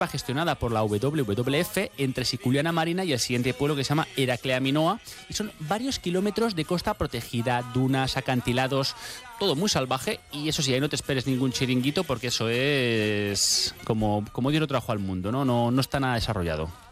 gestionada por la WWF entre Siculiana Marina y el siguiente pueblo que se llama Heraclea Minoa, y son varios kilómetros de costa protegida, dunas, acantilados, todo muy salvaje. Y eso sí, ahí no te esperes ningún chiringuito porque eso es como Dios lo trajo al mundo, ¿no? No está nada desarrollado.